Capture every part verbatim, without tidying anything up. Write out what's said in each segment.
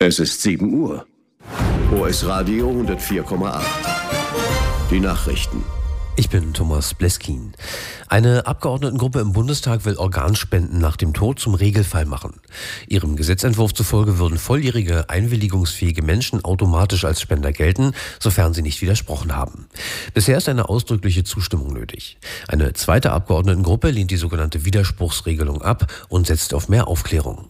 Es ist sieben Uhr. O S Radio hundertvier Komma acht. Die Nachrichten. Ich bin Thomas Bleskin. Eine Abgeordnetengruppe im Bundestag will Organspenden nach dem Tod zum Regelfall machen. Ihrem Gesetzentwurf zufolge würden volljährige, einwilligungsfähige Menschen automatisch als Spender gelten, sofern sie nicht widersprochen haben. Bisher ist eine ausdrückliche Zustimmung nötig. Eine zweite Abgeordnetengruppe lehnt die sogenannte Widerspruchsregelung ab und setzt auf mehr Aufklärung.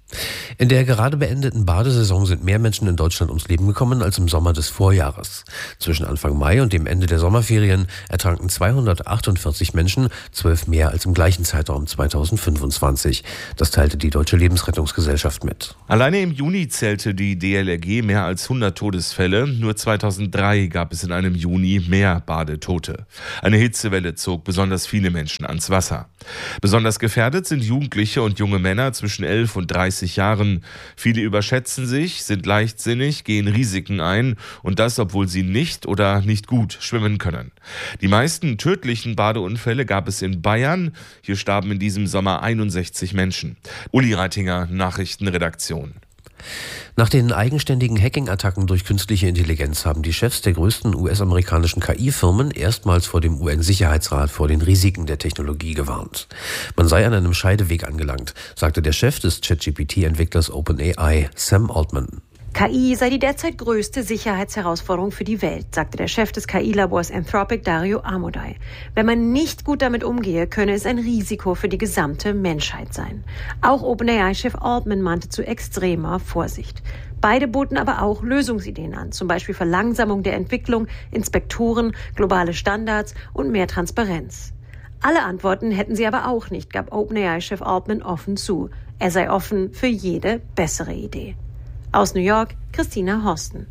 In der gerade beendeten Badesaison sind mehr Menschen in Deutschland ums Leben gekommen als im Sommer des Vorjahres. Zwischen Anfang Mai und dem Ende der Sommerferien ertranken zweihundertachtundvierzig Menschen, zwölf mehr als im gleichen Zeitraum zweitausendfünfundzwanzig. Das teilte die Deutsche Lebensrettungsgesellschaft mit. Alleine im Juni zählte die D L R G mehr als hundert Todesfälle. Nur zweitausenddrei gab es in einem Juni mehr Badetote. Eine Hitzewelle zog besonders viele Menschen ans Wasser. Besonders gefährdet sind Jugendliche und junge Männer zwischen elf und dreißig Jahren. Viele überschätzen sich, sind leichtsinnig, gehen Risiken ein und das, obwohl sie nicht oder nicht gut schwimmen können. Die meisten tödlichen Badeunfälle gab es in Bayern. Hier starben in diesem Sommer einundsechzig Menschen. Uli Reitinger, Nachrichtenredaktion. Nach den eigenständigen Hacking-Attacken durch künstliche Intelligenz haben die Chefs der größten U S-amerikanischen K I-Firmen erstmals vor dem U N-Sicherheitsrat vor den Risiken der Technologie gewarnt. Man sei an einem Scheideweg angelangt, sagte der Chef des ChatGPT-Entwicklers OpenAI, Sam Altman. K I sei die derzeit größte Sicherheitsherausforderung für die Welt, sagte der Chef des K I-Labors Anthropic, Dario Amodei. Wenn man nicht gut damit umgehe, könne es ein Risiko für die gesamte Menschheit sein. Auch OpenAI-Chef Altman mahnte zu extremer Vorsicht. Beide boten aber auch Lösungsideen an, zum Beispiel Verlangsamung der Entwicklung, Inspektoren, globale Standards und mehr Transparenz. Alle Antworten hätten sie aber auch nicht, gab OpenAI-Chef Altman offen zu. Er sei offen für jede bessere Idee. Aus New York, Christina Horsten.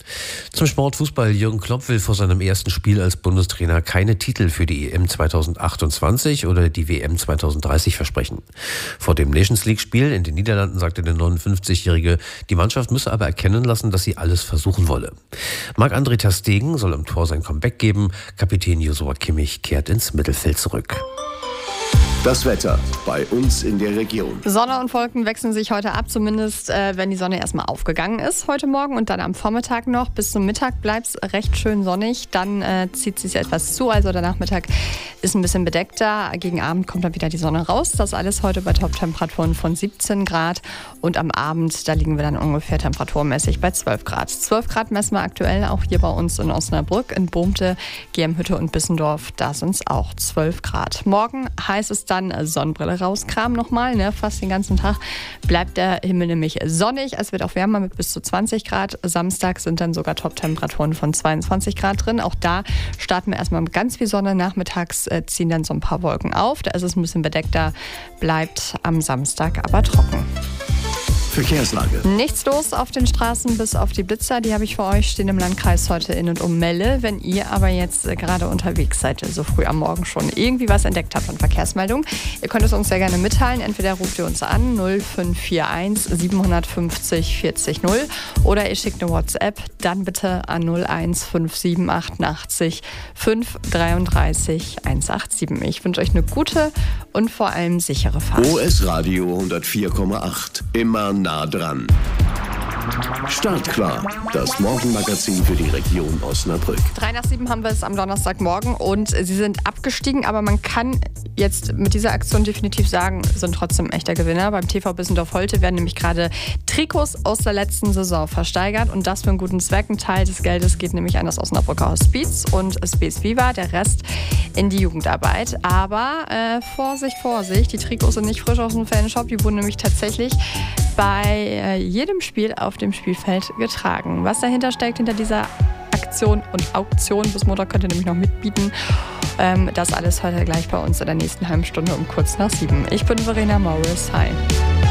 Zum Sport Fußball. Jürgen Klopp will vor seinem ersten Spiel als Bundestrainer keine Titel für die E M zweitausendachtundzwanzig oder die W M zweitausenddreißig versprechen. Vor dem Nations-League-Spiel in den Niederlanden sagte der neunundfünfzigjährige, die Mannschaft müsse aber erkennen lassen, dass sie alles versuchen wolle. Marc-André ter Stegen soll im Tor sein Comeback geben. Kapitän Joshua Kimmich kehrt ins Mittelfeld zurück. Das Wetter bei uns in der Region. Sonne und Wolken wechseln sich heute ab, zumindest äh, wenn die Sonne erstmal aufgegangen ist heute Morgen und dann am Vormittag noch. Bis zum Mittag bleibt es recht schön sonnig, dann äh, zieht es sich etwas zu, also der Nachmittag ist ein bisschen bedeckter. Gegen Abend kommt dann wieder die Sonne raus. Das alles heute bei Top-Temperaturen von siebzehn Grad und am Abend, da liegen wir dann ungefähr temperaturmäßig bei zwölf Grad. zwölf Grad messen wir aktuell auch hier bei uns in Osnabrück, in Bohmte, Germhütte und Bissendorf, da sind es auch zwölf Grad. Morgen heißt es dann Sonnenbrille rauskramen nochmal, ne? Fast den ganzen Tag bleibt der Himmel nämlich sonnig. Es wird auch wärmer mit bis zu zwanzig Grad. Samstag sind dann sogar Top-Temperaturen von zweiundzwanzig Grad drin. Auch da starten wir erstmal mit ganz viel Sonne. Nachmittags äh, ziehen dann so ein paar Wolken auf. Da ist es ein bisschen bedeckter, bleibt am Samstag aber trocken. Verkehrslage. Nichts los auf den Straßen bis auf die Blitzer. Die habe ich für euch, stehen im Landkreis heute in und um Melle. Wenn ihr aber jetzt gerade unterwegs seid, so früh am Morgen schon irgendwie was entdeckt habt von Verkehrsmeldungen, ihr könnt es uns sehr gerne mitteilen. Entweder ruft ihr uns an null fünf vier eins siebenhundertfünfzig vierzig null oder ihr schickt eine WhatsApp, dann bitte an null eins fünf sieben achtundachtzig fünf dreiunddreißig hundertsiebenundachtzig. Ich wünsche euch eine gute und vor allem sichere Fahrt. O S Radio hundertvier Komma acht. Immer nah dran. Startklar, das Morgenmagazin für die Region Osnabrück. Drei nach sieben haben wir es am Donnerstagmorgen und sie sind abgestiegen, aber man kann jetzt mit dieser Aktion definitiv sagen, sind trotzdem echter Gewinner. Beim T V Bissendorf-Holte werden nämlich gerade Trikots aus der letzten Saison versteigert und das für einen guten Zweck. Ein Teil des Geldes geht nämlich an das Osnabrücker Hospiz und Space Viva, der Rest in die Jugendarbeit. Aber äh, Vorsicht, Vorsicht, die Trikots sind nicht frisch aus dem Fanshop, die wurden nämlich tatsächlich bei äh, jedem Spiel auf dem Spielfeld getragen. Was dahinter steckt, hinter dieser Aktion und Auktion, bis Montag könnt ihr nämlich noch mitbieten. Ähm, das alles heute gleich bei uns in der nächsten halben Stunde um kurz nach sieben. Ich bin Verena Morris. Hi.